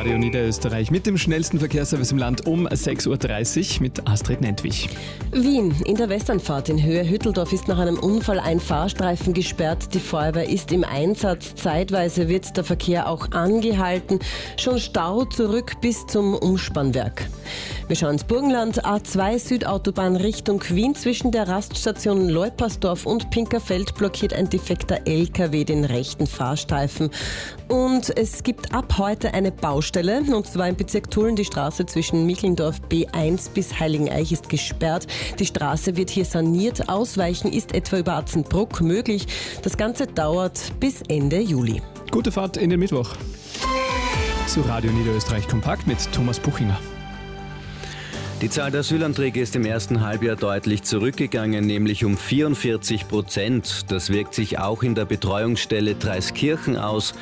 Radio Niederösterreich mit dem schnellsten Verkehrsservice im Land um 6.30 Uhr mit Astrid Nentwich. Wien. In der Westernfahrt in Höhe Hütteldorf ist nach einem Unfall ein Fahrstreifen gesperrt. Die Feuerwehr ist im Einsatz. Zeitweise wird der Verkehr auch angehalten. Schon Stau zurück bis zum Umspannwerk. Wir schauen ins Burgenland. A2 Südautobahn Richtung Wien. Zwischen der Raststation Leupersdorf und Pinkerfeld blockiert ein defekter LKW den rechten Fahrstreifen. Und es gibt ab heute eine Baustelle, und zwar im Bezirk Tulln. Die Straße zwischen Michlendorf B1 bis Heiligeneich ist gesperrt. Die Straße wird hier saniert. Ausweichen ist etwa über Atzenbruck möglich. Das Ganze dauert bis Ende Juli. Gute Fahrt in den Mittwoch. Zu Radio Niederösterreich Kompakt mit Thomas Buchinger. Die Zahl der Asylanträge ist im ersten Halbjahr deutlich zurückgegangen, nämlich um 44%. Das wirkt sich auch in der Betreuungsstelle Dreiskirchen aus.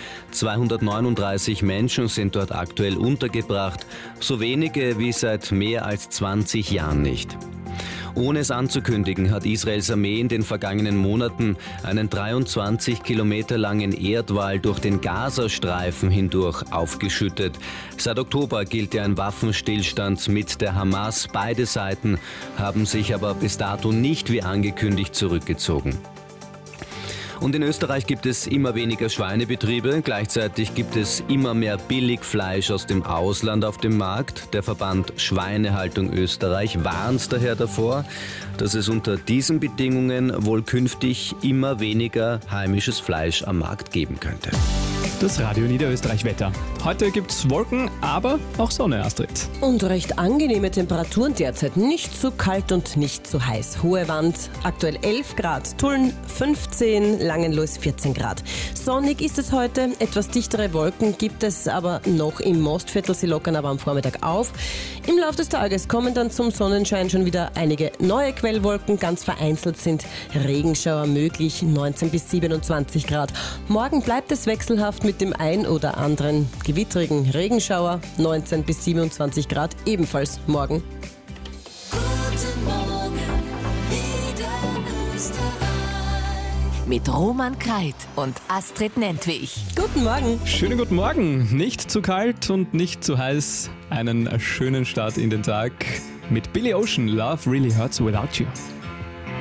239 Menschen sind dort aktuell untergebracht, so wenige wie seit mehr als 20 Jahren nicht. Ohne es anzukündigen, hat Israels Armee in den vergangenen Monaten einen 23 Kilometer langen Erdwall durch den Gazastreifen hindurch aufgeschüttet. Seit Oktober gilt ja ein Waffenstillstand mit der Hamas. Beide Seiten haben sich aber bis dato nicht wie angekündigt zurückgezogen. Und in Österreich gibt es immer weniger Schweinebetriebe. Gleichzeitig gibt es immer mehr Billigfleisch aus dem Ausland auf dem Markt. Der Verband Schweinehaltung Österreich warnt daher davor, dass es unter diesen Bedingungen wohl künftig immer weniger heimisches Fleisch am Markt geben könnte. Das Radio Niederösterreich Wetter. Heute gibt's Wolken, aber auch Sonne, Astrid. Und recht angenehme Temperaturen derzeit. Nicht zu kalt und nicht zu heiß. Hohe Wand, aktuell 11 Grad. Tulln 15, Langenlois 14 Grad. Sonnig ist es heute. Etwas dichtere Wolken gibt es aber noch im Mostviertel. Sie lockern aber am Vormittag auf. Im Laufe des Tages kommen dann zum Sonnenschein schon wieder einige neue Quellwolken. Ganz vereinzelt sind Regenschauer möglich. 19 bis 27 Grad. Morgen bleibt es wechselhaft mit dem ein oder anderen gewittrigen Regenschauer. 19 bis 27 Grad ebenfalls morgen. Guten Morgen, Niederösterreich. Mit Roman Kreit und Astrid Nentwich. Guten Morgen. Schönen guten Morgen. Nicht zu kalt und nicht zu heiß. Einen schönen Start in den Tag mit Billy Ocean. Love really hurts without you.